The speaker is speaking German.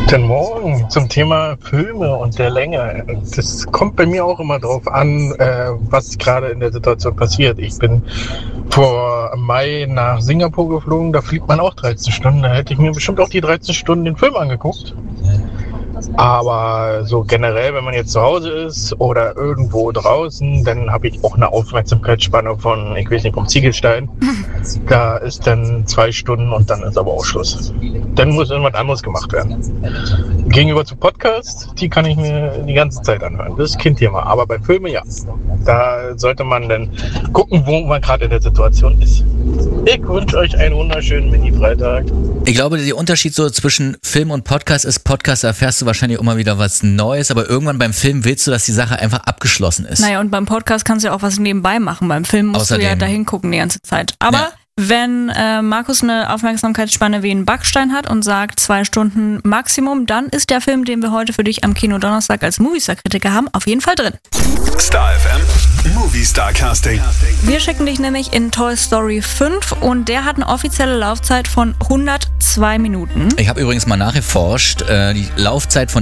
Guten Morgen zum Thema Filme und der Länge. Das kommt bei mir auch immer drauf an, was gerade in der Situation passiert. Ich bin vor Mai nach Singapur geflogen, da fliegt man auch 13 Stunden. Da hätte ich mir bestimmt auch die 13 Stunden den Film angeguckt. Aber so generell, wenn man jetzt zu Hause ist oder irgendwo draußen, dann habe ich auch eine Aufmerksamkeitsspanne von, ich weiß nicht, vom Ziegelstein. Da ist dann 2 Stunden und dann ist aber auch Schluss. Dann muss irgendwas anderes gemacht werden. Gegenüber zu Podcasts, die kann ich mir die ganze Zeit anhören. Das ist Kindthema. Aber bei Filmen, ja. Da sollte man dann gucken, wo man gerade in der Situation ist. Ich wünsche euch einen wunderschönen Mini-Freitag. Ich glaube, der Unterschied so zwischen Film und Podcast ist, Podcast erfährst du wahrscheinlich immer wieder was Neues, aber irgendwann beim Film willst du, dass die Sache einfach abgeschlossen ist. Naja, und beim Podcast kannst du ja auch was nebenbei machen. Beim Film musst du ja da hingucken die ganze Zeit. Aber wenn Markus eine Aufmerksamkeitsspanne wie ein Backstein hat und sagt 2 Stunden Maximum, dann ist der Film, den wir heute für dich am Kino Donnerstag als Movistar-Kritiker haben, auf jeden Fall drin. Star FM Movistar Casting. Wir schicken dich nämlich in Toy Story 5 und der hat eine offizielle Laufzeit von 102 Minuten. Ich habe übrigens mal nachgeforscht, die Laufzeit von